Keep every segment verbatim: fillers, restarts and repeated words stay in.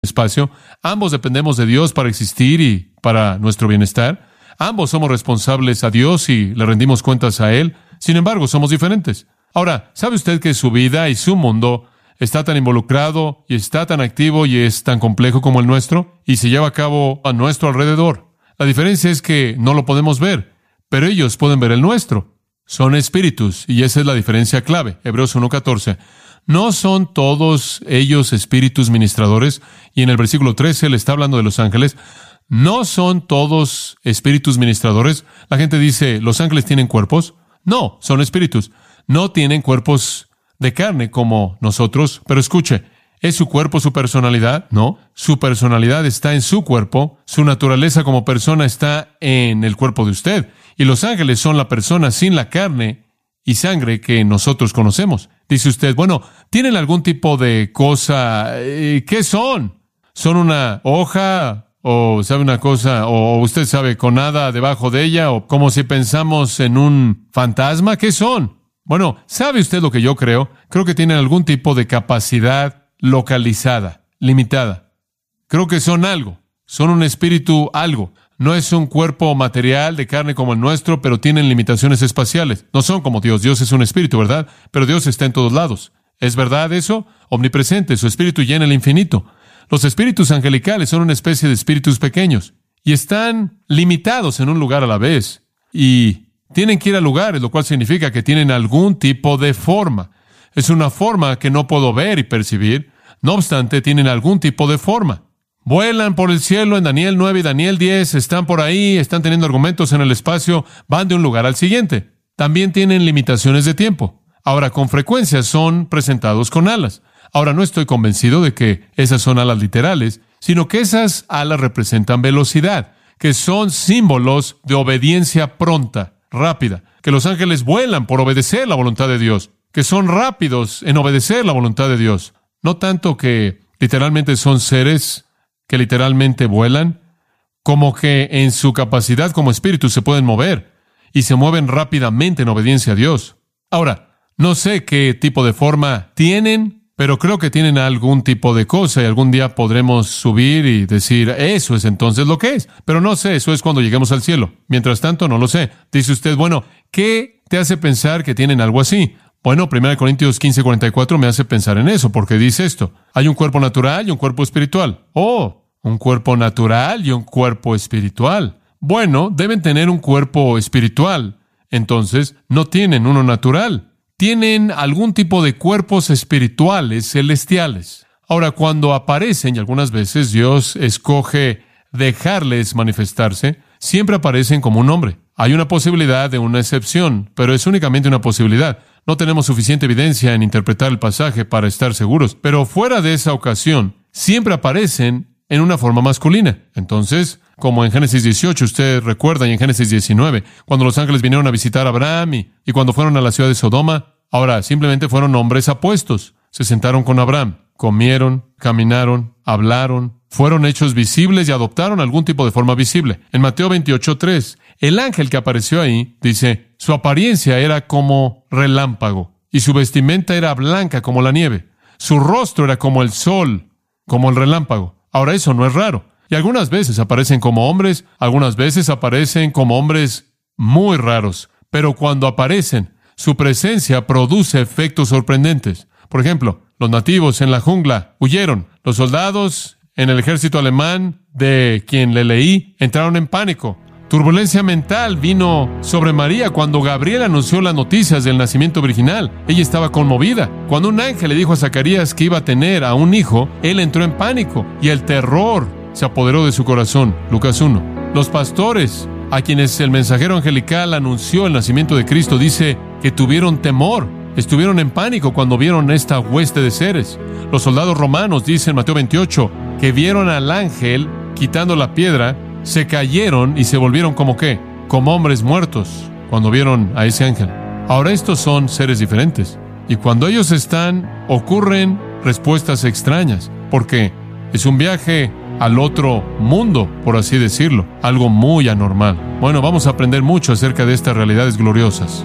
espacio. Ambos dependemos de Dios para existir y para nuestro bienestar. Ambos somos responsables a Dios y le rendimos cuentas a Él. Sin embargo, somos diferentes. Ahora, ¿sabe usted que su vida y su mundo está tan involucrado y está tan activo y es tan complejo como el nuestro y se lleva a cabo a nuestro alrededor? La diferencia es que no lo podemos ver, pero ellos pueden ver el nuestro. Son espíritus y esa es la diferencia clave. Hebreos uno catorce. ¿No son todos ellos espíritus ministradores? Y en el versículo trece le está hablando de los ángeles. ¿No son todos espíritus ministradores? La gente dice, ¿los ángeles tienen cuerpos? No, son espíritus. No tienen cuerpos de carne como nosotros. Pero escuche, ¿es su cuerpo su personalidad? No. Su personalidad está en su cuerpo. Su naturaleza como persona está en el cuerpo de usted. Y los ángeles son la persona sin la carne y sangre que nosotros conocemos. Dice usted, bueno, ¿tienen algún tipo de cosa? Eh, ¿Qué son? ¿Son una hoja? ¿O sabe una cosa? ¿O usted sabe con nada debajo de ella? ¿O como si pensamos en un fantasma? ¿Qué son? Bueno, ¿sabe usted lo que yo creo? Creo que tienen algún tipo de capacidad localizada, limitada. Creo que son algo. Son un espíritu algo. No es un cuerpo material de carne como el nuestro, pero tienen limitaciones espaciales. No son como Dios. Dios es un espíritu, ¿verdad? Pero Dios está en todos lados. ¿Es verdad eso? Omnipresente. Su espíritu llena el infinito. Los espíritus angelicales son una especie de espíritus pequeños y están limitados en un lugar a la vez. Y tienen que ir a lugares, lo cual significa que tienen algún tipo de forma. Es una forma que no puedo ver y percibir. No obstante, tienen algún tipo de forma. Vuelan por el cielo en Daniel nueve y Daniel diez, están por ahí, están teniendo argumentos en el espacio, van de un lugar al siguiente. También tienen limitaciones de tiempo. Ahora, con frecuencia son presentados con alas. Ahora, no estoy convencido de que esas son alas literales, sino que esas alas representan velocidad, que son símbolos de obediencia pronta, rápida, que los ángeles vuelan por obedecer la voluntad de Dios, que son rápidos en obedecer la voluntad de Dios. No tanto que literalmente son seres que literalmente vuelan, como que en su capacidad como espíritu se pueden mover y se mueven rápidamente en obediencia a Dios. Ahora, no sé qué tipo de forma tienen, pero creo que tienen algún tipo de cosa y algún día podremos subir y decir, eso es entonces lo que es. Pero no sé, eso es cuando lleguemos al cielo. Mientras tanto, no lo sé. Dice usted, bueno, ¿qué te hace pensar que tienen algo así? Bueno, primera Corintios quince cuarenta y cuatro me hace pensar en eso, porque dice esto. Hay un cuerpo natural y un cuerpo espiritual. Oh, un cuerpo natural y un cuerpo espiritual. Bueno, deben tener un cuerpo espiritual. Entonces, no tienen uno natural. Tienen algún tipo de cuerpos espirituales celestiales. Ahora, cuando aparecen, y algunas veces Dios escoge dejarles manifestarse, siempre aparecen como un hombre. Hay una posibilidad de una excepción, pero es únicamente una posibilidad. No tenemos suficiente evidencia en interpretar el pasaje para estar seguros. Pero fuera de esa ocasión, siempre aparecen en una forma masculina. Entonces, como en Génesis dieciocho, usted recuerda, y en Génesis diecinueve, cuando los ángeles vinieron a visitar a Abraham y, y cuando fueron a la ciudad de Sodoma, ahora simplemente fueron hombres apuestos. Se sentaron con Abraham, comieron, caminaron, hablaron, fueron hechos visibles y adoptaron algún tipo de forma visible. En Mateo veintiocho tres, el ángel que apareció ahí, dice, su apariencia era como relámpago y su vestimenta era blanca como la nieve. Su rostro era como el sol, como el relámpago. Ahora, eso no es raro. Y algunas veces aparecen como hombres, algunas veces aparecen como hombres muy raros. Pero cuando aparecen, su presencia produce efectos sorprendentes. Por ejemplo, los nativos en la jungla huyeron. Los soldados en el ejército alemán, de quien le leí, entraron en pánico. Turbulencia mental vino sobre María cuando Gabriel anunció las noticias del nacimiento virginal. Ella estaba conmovida. Cuando un ángel le dijo a Zacarías que iba a tener a un hijo, él entró en pánico y el terror se apoderó de su corazón. Lucas uno. Los pastores, a quienes el mensajero angelical anunció el nacimiento de Cristo, dice que tuvieron temor. Estuvieron en pánico cuando vieron esta hueste de seres. Los soldados romanos, dice en Mateo veintiocho, que vieron al ángel quitando la piedra, se cayeron y se volvieron como qué, como hombres muertos cuando vieron a ese ángel. Ahora estos son seres diferentes y cuando ellos están, ocurren respuestas extrañas porque es un viaje al otro mundo, por así decirlo, algo muy anormal. Bueno, vamos a aprender mucho acerca de estas realidades gloriosas.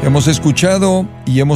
Hemos escuchado y hemos